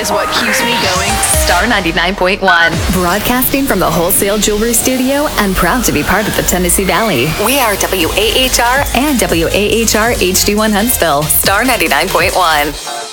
is what keeps me going. Star 99.1. Broadcasting from the Wholesale Jewelry Studio and proud to be part of the Tennessee Valley. We are WAHR and WAHR HD1 Huntsville. Star 99.1.